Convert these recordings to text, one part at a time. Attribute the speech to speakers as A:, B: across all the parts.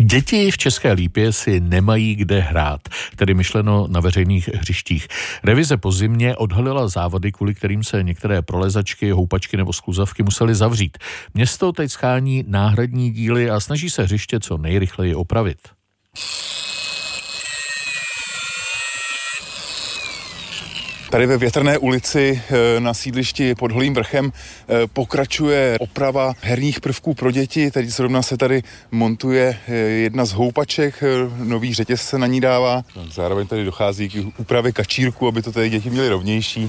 A: Děti v České Lípě si nemají kde hrát, tedy myšleno na veřejných hřištích. Revize po zimě odhalila závady, kvůli kterým se některé prolezačky, houpačky nebo skluzavky musely zavřít. Město teď schání náhradní díly a snaží se hřiště co nejrychleji opravit.
B: Tady ve Větrné ulici na sídlišti pod Holým vrchem pokračuje oprava herních prvků pro děti. Teď zrovna se tady montuje jedna z houpaček, nový řetěz se na ní dává. Zároveň tady dochází k úpravě kačírku, aby to tady děti měly rovnější.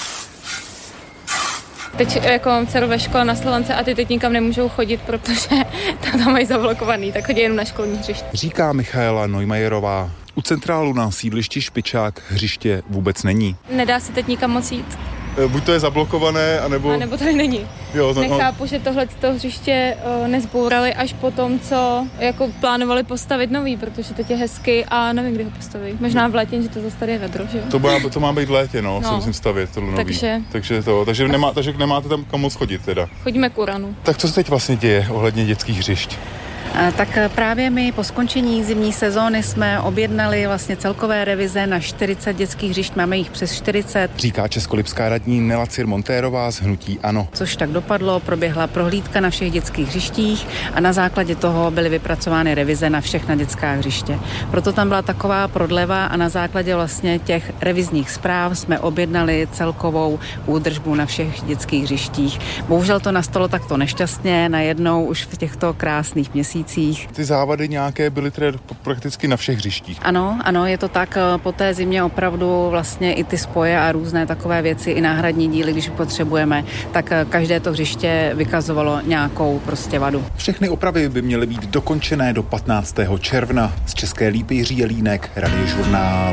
C: Teď jako mám dceru ve škole na Slovence a ty teď nikam nemůžou chodit, protože to tam mají zablokovaný, tak chodí jenom na školní hřiště.
B: Říká Michaela Neumayerová. U centrálu na sídlišti Špičák hřiště vůbec není.
C: Nedá se teď nikam moc jít.
B: Buď to je zablokované, anebo tady
C: není.
B: Jo,
C: Nechápu, že tohleto hřiště nezbourali až po tom, co jako plánovali postavit nový, protože teď je hezky a nevím, kdy ho postaví. Možná v létě, že to zase tady je vedro, že jo?
B: To má být v létě, se musím stavět, tohle nový. Takže nemáte tam kam moc chodit teda.
C: Chodíme k Uranu.
B: Tak co se teď vlastně děje ohledně dětských hřišť?
D: Tak právě my po skončení zimní sezóny jsme objednali vlastně celkové revize na 40 dětských hřišť, máme jich přes 40.
B: Říká českolipská radní Nela Cir-Montérová z hnutí ANO.
D: Což tak dopadlo, proběhla prohlídka na všech dětských hřištích a na základě toho byly vypracovány revize na všechna dětská hřiště. Proto tam byla taková prodleva a na základě vlastně těch revizních zpráv jsme objednali celkovou údržbu na všech dětských hřištích. Bohužel to nastalo takto nešťastně, najednou už v těchto krásných měsících.
B: Ty závady nějaké byly tedy prakticky na všech hřištích.
D: Ano, je to tak. Po té zimě opravdu vlastně i ty spoje a různé takové věci, i náhradní díly, když potřebujeme, tak každé to hřiště vykazovalo nějakou prostě vadu.
B: Všechny opravy by měly být dokončené do 15. června. Z České Lípy Jiří Jelínek, Radiožurnál.